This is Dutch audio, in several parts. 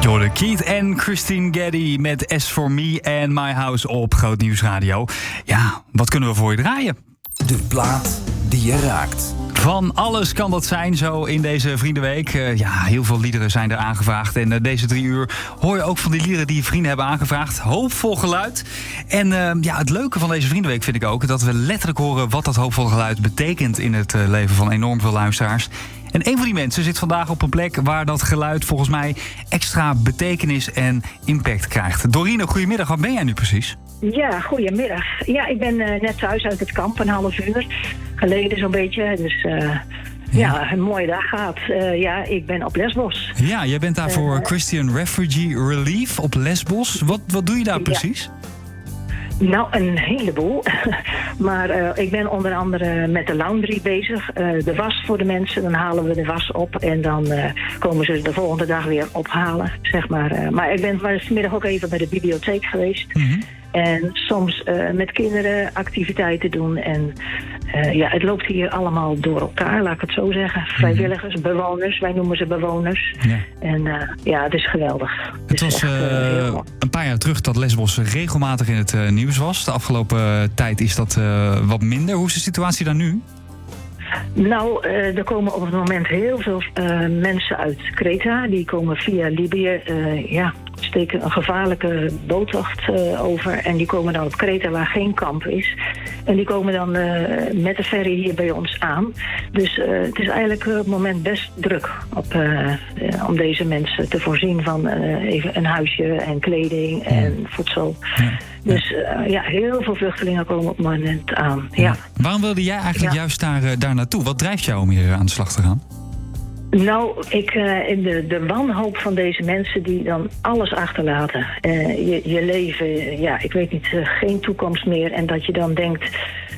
Jorden Keith en Christine Geddy met As For Me and My House op Groot Nieuws Radio. Ja, wat kunnen we voor je draaien? De plaat die je raakt. Van alles kan dat zijn, zo in deze Vriendenweek. Heel veel liederen zijn er aangevraagd. En deze 3 uur hoor je ook van die liederen die je vrienden hebben aangevraagd. Hoopvol geluid. En het leuke van deze Vriendenweek vind ik ook dat we letterlijk horen wat dat hoopvol geluid betekent in het leven van enorm veel luisteraars. En een van die mensen zit vandaag op een plek waar dat geluid volgens mij extra betekenis en impact krijgt. Dorine, goedemiddag. Waar ben jij nu precies? Ja, goedemiddag. Ja, ik ben net thuis uit het kamp, een half uur geleden zo'n beetje. Dus een mooie dag gehad. Ik ben op Lesbos. Ja, jij bent daar voor Christian Refugee Relief op Lesbos. Wat doe je daar precies? Nou, een heleboel. Maar ik ben onder andere met de laundry bezig. De was voor de mensen, dan halen we de was op. En dan komen ze de volgende dag weer ophalen, zeg maar. Maar ik ben vanmiddag ook even bij de bibliotheek geweest. Mm-hmm. En soms met kinderen activiteiten doen. En het loopt hier allemaal door elkaar, laat ik het zo zeggen. Vrijwilligers, bewoners, wij noemen ze bewoners. Ja. En het is geweldig. Het was een paar jaar terug dat Lesbos regelmatig in het nieuws was. De afgelopen tijd is dat wat minder. Hoe is de situatie daar nu? Nou, er komen op het moment heel veel mensen uit Kreta. Die komen via Libië, steken een gevaarlijke boottocht over. En die komen dan op Kreta waar geen kamp is. En die komen dan met de ferry hier bij ons aan. Dus het is eigenlijk op het moment best druk om deze mensen te voorzien van even een huisje en kleding en voedsel. Ja. Dus heel veel vluchtelingen komen op het moment aan. Ja. Waarom wilde jij eigenlijk juist daar naartoe? Wat drijft jou om hier aan de slag te gaan? Nou, in de wanhoop van deze mensen die dan alles achterlaten. Je leven, ik weet niet, geen toekomst meer. En dat je dan denkt,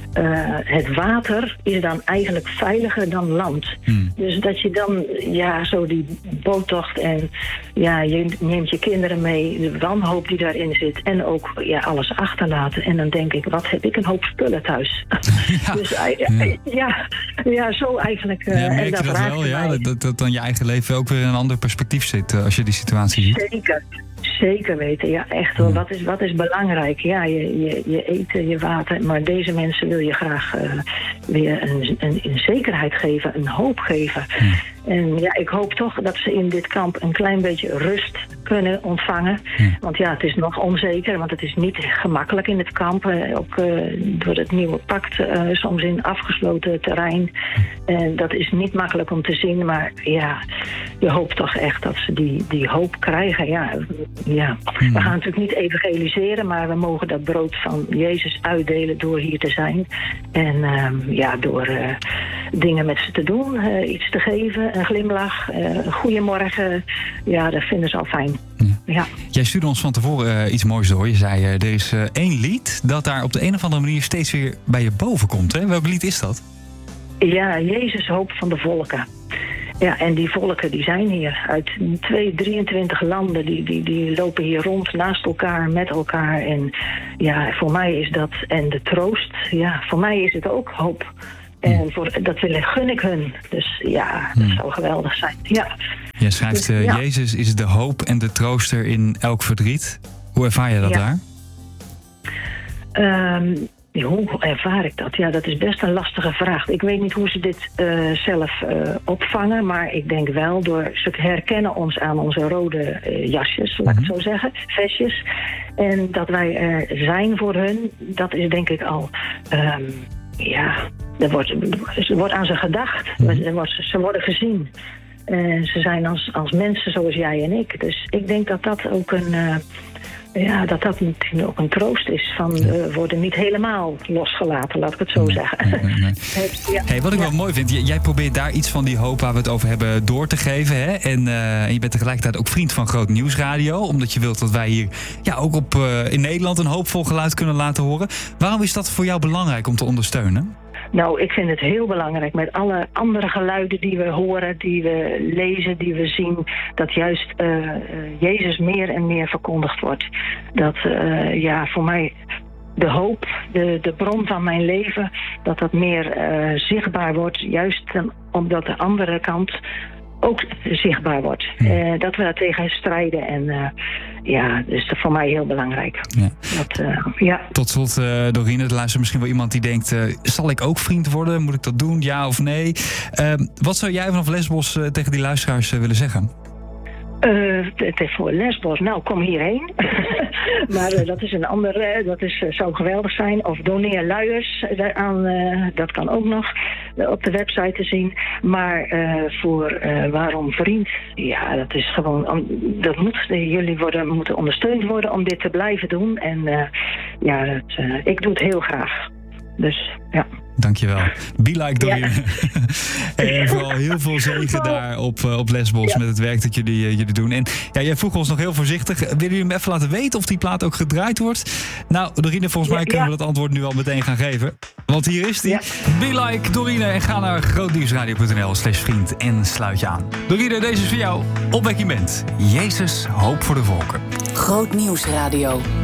het water is dan eigenlijk veiliger dan land. Dus dat je dan, zo die boottocht en je neemt je kinderen mee. De wanhoop die daarin zit. En ook alles achterlaten. En dan denk ik, wat heb ik een hoop spullen thuis. Dus zo eigenlijk. Merk je dat wel, dat dan je eigen leven ook weer in een ander perspectief zit als je die situatie ziet? Zeker weten, ja, echt wel. Wat is belangrijk? Ja, je eten, je water. Maar deze mensen wil je graag weer een zekerheid geven, een hoop geven. En ik hoop toch dat ze in dit kamp een klein beetje rust kunnen ontvangen. Want het is nog onzeker, want het is niet gemakkelijk in het kamp. Ook door het nieuwe pact, soms in afgesloten terrein. En dat is niet makkelijk om te zien, maar je hoopt toch echt dat ze die hoop krijgen. We gaan natuurlijk niet evangeliseren, maar we mogen dat brood van Jezus uitdelen door hier te zijn. En door dingen met ze te doen, iets te geven, een glimlach, een goeiemorgen. Ja, dat vinden ze al fijn. Ja. Jij stuurde ons van tevoren iets moois door. Je zei, er is 1 lied dat daar op de een of andere manier steeds weer bij je boven komt. Hè? Welk lied is dat? Ja, Jezus hoop van de volken. Ja, en die volken die zijn hier uit 23 landen. Die lopen hier rond naast elkaar, met elkaar. En voor mij is dat, en de troost, voor mij is het ook hoop. En dat gun ik hun. Dus dat zou geweldig zijn. Ja. Je schrijft, Jezus is de hoop en de trooster in elk verdriet. Hoe ervaar je dat daar? Hoe ervaar ik dat? Ja, dat is best een lastige vraag. Ik weet niet hoe ze dit zelf opvangen, maar ik denk wel ze herkennen ons aan onze rode jasjes, laat ik het zo zeggen, vestjes. En dat wij er zijn voor hun, dat is denk ik al, er wordt aan ze gedacht. Ze worden gezien. Ze zijn als mensen zoals jij en ik. Dus ik denk dat dat ook dat misschien ook een troost is. We worden niet helemaal losgelaten, laat ik het zo zeggen. Nee. Wat ik wel mooi vind, jij probeert daar iets van die hoop waar we het over hebben door te geven. Hè? En je bent tegelijkertijd ook vriend van Groot Nieuws Radio. Omdat je wilt dat wij hier ook in Nederland een hoopvol geluid kunnen laten horen. Waarom is dat voor jou belangrijk om te ondersteunen? Nou, ik vind het heel belangrijk met alle andere geluiden die we horen, die we lezen, die we zien, dat juist Jezus meer en meer verkondigd wordt. Dat voor mij de hoop, de bron van mijn leven, dat meer zichtbaar wordt. Juist omdat de andere kant ook zichtbaar wordt. Dat we daar tegen strijden. En dus voor mij heel belangrijk. Ja. Tot slot, Dorine, er luistert misschien wel iemand die denkt... zal ik ook vriend worden? Moet ik dat doen? Ja of nee? Wat zou jij vanaf Lesbos tegen die luisteraars willen zeggen? Voor Lesbos, nou kom hierheen. Maar dat is een ander, zou geweldig zijn. Of doneer luiers aan, dat kan ook nog op de website te zien. Maar voor waarom vriend, ja, dat is gewoon, jullie moeten ondersteund worden om dit te blijven doen. En ik doe het heel graag. Dus ja. Dankjewel. Be like Dorine. En vooral heel veel zegen daar op Lesbos met het werk dat jullie doen. En jij vroeg ons nog heel voorzichtig. Willen jullie hem even laten weten of die plaat ook gedraaid wordt? Nou, Dorine, volgens mij kunnen we dat antwoord nu al meteen gaan geven. Want hier is die. Be like Dorine. En ga naar grootnieuwsradio.nl/vriend en sluit je aan. Dorine, deze is voor jou. Opwekking bent. Jezus, hoop voor de volken. Groot Nieuws Radio.